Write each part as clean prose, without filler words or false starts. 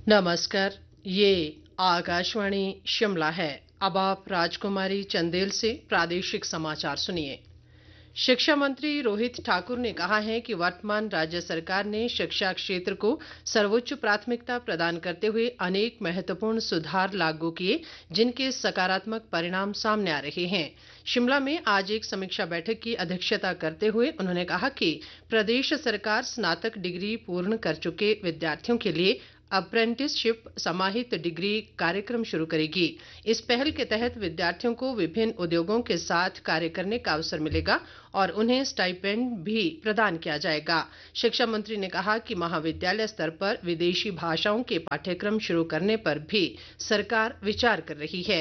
नमस्कार। ये आकाशवाणी शिमला है। अब आप राजकुमारी चंदेल से प्रादेशिक समाचार सुनिए। शिक्षा मंत्री रोहित ठाकुर ने कहा है कि वर्तमान राज्य सरकार ने शिक्षा क्षेत्र को सर्वोच्च प्राथमिकता प्रदान करते हुए अनेक महत्वपूर्ण सुधार लागू किए, जिनके सकारात्मक परिणाम सामने आ रहे हैं। शिमला में आज एक समीक्षा बैठक की अध्यक्षता करते हुए उन्होंने कहा कि प्रदेश सरकार स्नातक डिग्री पूर्ण कर चुके विद्यार्थियों के लिए अप्रेंटिसशिप समाहित डिग्री कार्यक्रम शुरू करेगी। इस पहल के तहत विद्यार्थियों को विभिन्न उद्योगों के साथ कार्य करने का अवसर मिलेगा और उन्हें स्टाइपेंड भी प्रदान किया जाएगा। शिक्षा मंत्री ने कहा कि महाविद्यालय स्तर पर विदेशी भाषाओं के पाठ्यक्रम शुरू करने पर भी सरकार विचार कर रही है।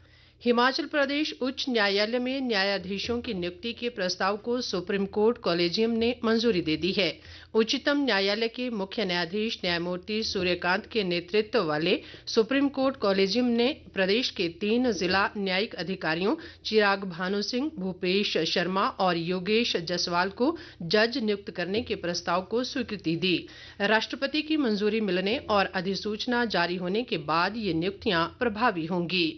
हिमाचल प्रदेश उच्च न्यायालय में न्यायाधीशों की नियुक्ति के प्रस्ताव को सुप्रीम कोर्ट कॉलेजियम ने मंजूरी दे दी है। उच्चतम न्यायालय के मुख्य न्यायाधीश न्यायमूर्ति सूर्यकांत के नेतृत्व वाले सुप्रीम कोर्ट कॉलेजियम ने प्रदेश के 3 जिला न्यायिक अधिकारियों चिराग भानु सिंह, भूपेश शर्मा और योगेश जसवाल को जज नियुक्त करने के प्रस्ताव को स्वीकृति दी। राष्ट्रपति की मंजूरी मिलने और अधिसूचना जारी होने के बाद ये नियुक्तियां प्रभावी होंगी।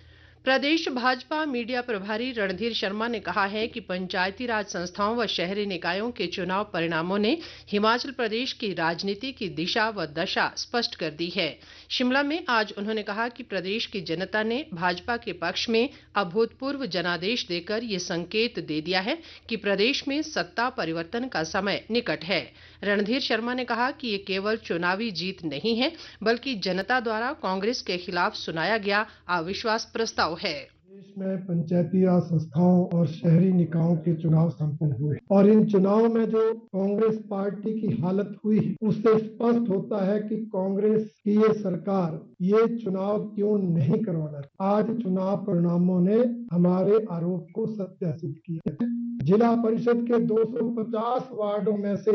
प्रदेश भाजपा मीडिया प्रभारी रणधीर शर्मा ने कहा है कि पंचायती राज संस्थाओं व शहरी निकायों के चुनाव परिणामों ने हिमाचल प्रदेश की राजनीति की दिशा व दशा स्पष्ट कर दी है। शिमला में आज उन्होंने कहा कि प्रदेश की जनता ने भाजपा के पक्ष में अभूतपूर्व जनादेश देकर ये संकेत दे दिया है कि प्रदेश में सत्ता परिवर्तन का समय निकट है। रणधीर शर्मा ने कहा कि ये केवल चुनावी जीत नहीं है, बल्कि जनता द्वारा कांग्रेस के खिलाफ सुनाया गया अविश्वास प्रस्ताव है। देश में पंचायती राज संस्थाओं और शहरी निकायों के चुनाव संपन्न हुए और इन चुनाव में जो कांग्रेस पार्टी की हालत हुई उससे स्पष्ट होता है कि कांग्रेस की ये सरकार ये चुनाव क्यों नहीं करवाना। आज चुनाव परिणामों ने हमारे आरोप को सत्यापित किया है। जिला परिषद के 250 वार्डों में से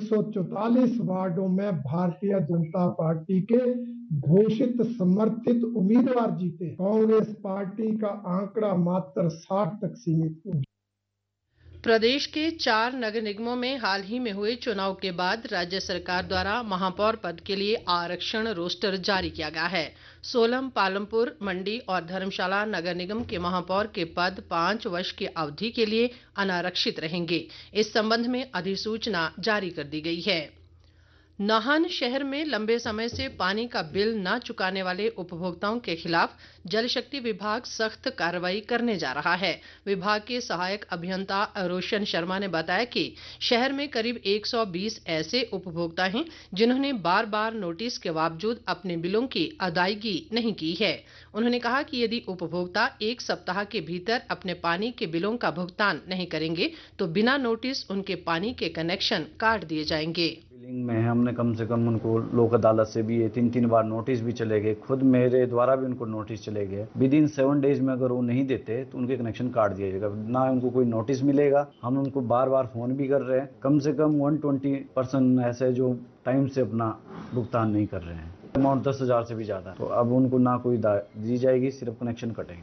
144 वार्डों में भारतीय जनता पार्टी के घोषित समर्थित उम्मीदवार जीते। कांग्रेस पार्टी का आंकड़ा मात्र 60 तक सीमित है। प्रदेश के 4 नगर निगमों में हाल ही में हुए चुनाव के बाद राज्य सरकार द्वारा महापौर पद के लिए आरक्षण रोस्टर जारी किया गया है। सोलम, पालमपुर, मंडी और धर्मशाला नगर निगम के महापौर के पद 5 वर्ष की अवधि के लिए अनारक्षित रहेंगे। इस संबंध में अधिसूचना जारी कर दी गई है। नाहन शहर में लंबे समय से पानी का बिल न चुकाने वाले उपभोक्ताओं के खिलाफ जल शक्ति विभाग सख्त कार्रवाई करने जा रहा है। विभाग के सहायक अभियंता रोशन शर्मा ने बताया कि शहर में करीब 120 ऐसे उपभोक्ता हैं जिन्होंने बार बार नोटिस के बावजूद अपने बिलों की अदायगी नहीं की है। उन्होंने कहा कि यदि उपभोक्ता 1 सप्ताह के भीतर अपने पानी के बिलों का भुगतान नहीं करेंगे तो बिना नोटिस उनके पानी के कनेक्शन काट दिए जाएंगे। में हमने कम से कम उनको लोक अदालत से भी 3 बार नोटिस भी चले गए, खुद मेरे द्वारा भी उनको नोटिस चले गए। विदिन 7 डेज में अगर वो नहीं देते तो उनके कनेक्शन काट दिया जाएगा, ना उनको कोई नोटिस मिलेगा। हम उनको बार बार फोन भी कर रहे हैं। कम से कम 120% ऐसे जो टाइम से अपना भुगतान नहीं कर रहे हैं। अमाउंट 10,000 से भी ज्यादा, तो अब उनको ना कोई दी जाएगी, सिर्फ कनेक्शन कटेंगे।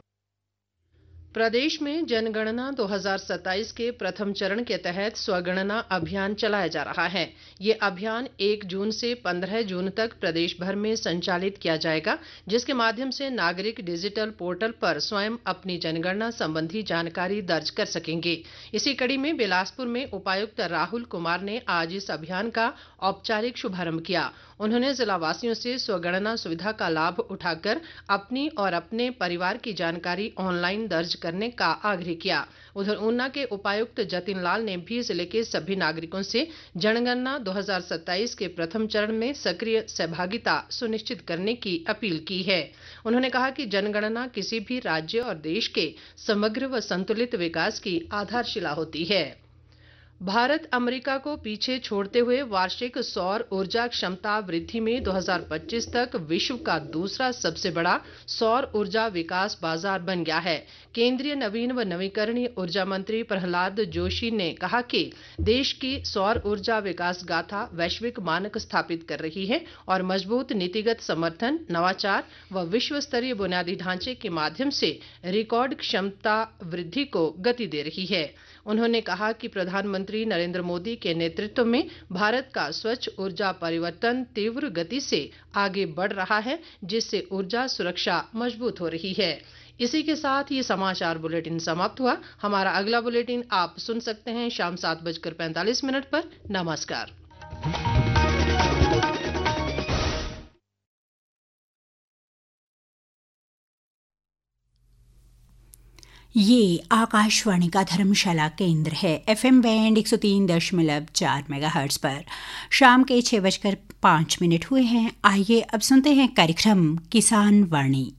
प्रदेश में जनगणना 2027 के प्रथम चरण के तहत स्वगणना अभियान चलाया जा रहा है। ये अभियान 1 जून से 15 जून तक प्रदेश भर में संचालित किया जाएगा, जिसके माध्यम से नागरिक डिजिटल पोर्टल पर स्वयं अपनी जनगणना संबंधी जानकारी दर्ज कर सकेंगे। इसी कड़ी में बिलासपुर में उपायुक्त राहुल कुमार ने आज इस अभियान का औपचारिक शुभारंभ किया। उन्होंने जिलावासियों से स्वगणना सुविधा का लाभ उठाकर अपनी और अपने परिवार की जानकारी ऑनलाइन दर्ज करने का आग्रह किया। उधर ऊना के उपायुक्त जतिन लाल ने भी जिले के सभी नागरिकों से जनगणना 2027 के प्रथम चरण में सक्रिय सहभागिता सुनिश्चित करने की अपील की है। उन्होंने कहा कि जनगणना किसी भी राज्य और देश के समग्र व संतुलित विकास की आधारशिला होती है। भारत अमेरिका को पीछे छोड़ते हुए वार्षिक सौर ऊर्जा क्षमता वृद्धि में 2025 तक विश्व का दूसरा सबसे बड़ा सौर ऊर्जा विकास बाजार बन गया है। केंद्रीय नवीन व नवीकरणीय ऊर्जा मंत्री प्रहलाद जोशी ने कहा कि देश की सौर ऊर्जा विकास गाथा वैश्विक मानक स्थापित कर रही है और मजबूत नीतिगत समर्थन, नवाचार व विश्व स्तरीय बुनियादी ढांचे के माध्यम से रिकॉर्ड क्षमता वृद्धि को गति दे रही है। उन्होंने कहा कि प्रधानमंत्री नरेंद्र मोदी के नेतृत्व में भारत का स्वच्छ ऊर्जा परिवर्तन तीव्र गति से आगे बढ़ रहा है, जिससे ऊर्जा सुरक्षा मजबूत हो रही है। इसी के साथ ये समाचार बुलेटिन समाप्त हुआ। हमारा अगला बुलेटिन आप सुन सकते हैं शाम 7:45 पर। नमस्कार। ये आकाशवाणी का धर्मशाला केंद्र है। FM बैंड 103.4 मेगाहर्ट्ज पर शाम के 6:05 हुए हैं। आइए अब सुनते हैं कार्यक्रम किसान वाणी।